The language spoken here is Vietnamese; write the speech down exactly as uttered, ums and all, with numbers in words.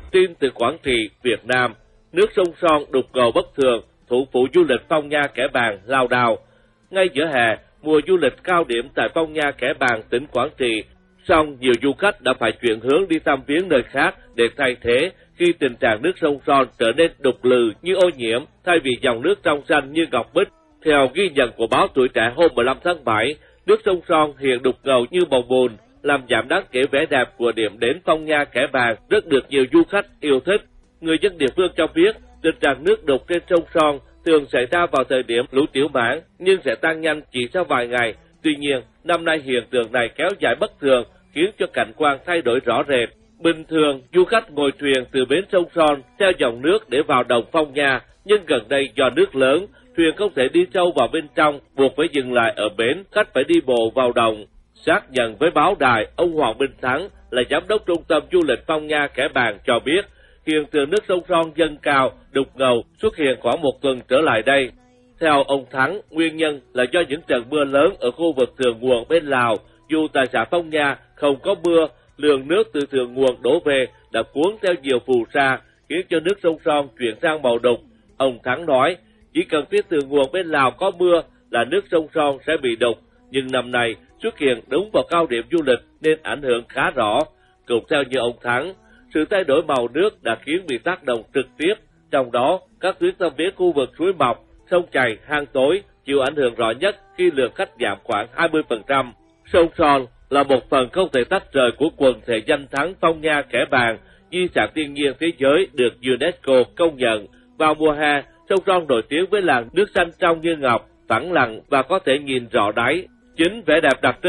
Tin từ Quảng Trị, Việt Nam, nước sông Son đục ngầu bất thường, thủ phủ du lịch Phong Nha Kẻ Bàng lao đao. Ngay giữa hè, mùa du lịch cao điểm tại Phong Nha Kẻ Bàng, tỉnh Quảng Trị, song nhiều du khách đã phải chuyển hướng đi thăm viếng nơi khác để thay thế khi tình trạng nước sông Son trở nên đục lừ như ô nhiễm thay vì dòng nước trong xanh như ngọc bích. Theo ghi nhận của báo Tuổi Trẻ hôm mười lăm tháng bảy, nước sông Son hiện đục ngầu như bầu bùn, làm giảm đáng kể vẻ đẹp của điểm đến Phong Nha Kẻ Bàng rất được nhiều du khách yêu thích. Người dân địa phương cho biết, tình trạng nước đục trên sông Son thường xảy ra vào thời điểm lũ tiểu mãn nhưng sẽ tăng nhanh chỉ sau vài ngày. Tuy nhiên, năm nay hiện tượng này kéo dài bất thường khiến cho cảnh quan thay đổi rõ rệt. Bình thường, du khách ngồi thuyền từ bến sông Son theo dòng nước để vào đồng Phong Nha, nhưng gần đây do nước lớn, thuyền không thể đi sâu vào bên trong, buộc phải dừng lại ở bến, khách phải đi bộ vào đồng. Xác nhận với báo đài, ông Hoàng Minh Thắng là giám đốc trung tâm du lịch Phong Nha Kẻ Bàng cho biết, hiện tượng nước sông Son dâng cao, đục ngầu xuất hiện khoảng một tuần trở lại đây. Theo ông Thắng, nguyên nhân là do những trận mưa lớn ở khu vực thượng nguồn bên Lào. Dù tại xã Phong Nha không có mưa, lượng nước từ thượng nguồn đổ về đã cuốn theo nhiều phù sa, khiến cho nước sông Son chuyển sang màu đục. Ông Thắng nói, chỉ cần phía thượng nguồn bên Lào có mưa là nước sông Son sẽ bị đục, nhưng năm nay xuất hiện đúng vào cao điểm du lịch nên ảnh hưởng khá rõ. Cũng theo như ông Thắng, sự thay đổi màu nước đã khiến bị tác động trực tiếp, trong đó các tuyến thăm viếng khu vực suối Mọc, sông Chày, hang Tối chịu ảnh hưởng rõ nhất khi lượng khách giảm khoảng hai mươi phần trăm. Sông Son là một phần không thể tách rời của quần thể danh thắng Phong Nha Kẻ Bàng, di sản thiên nhiên thế giới được UNESCO công nhận. Vào mùa hè, sông Son nổi tiếng với làn nước xanh trong như ngọc, phẳng lặng và có thể nhìn rõ đáy. Chính vẻ đẹp đặc trưng